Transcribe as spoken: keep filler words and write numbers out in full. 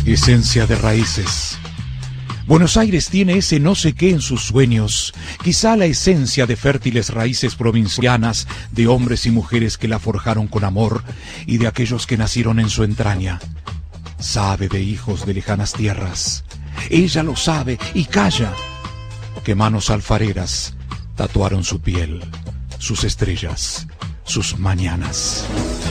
Esencia de raíces. Buenos Aires tiene ese no sé qué en sus sueños, quizá la esencia de fértiles raíces provincianas, de hombres y mujeres que la forjaron con amor y de aquellos que nacieron en su entraña. Sabe de hijos de lejanas tierras, ella lo sabe y calla, que manos alfareras tatuaron su piel, sus estrellas, sus mañanas.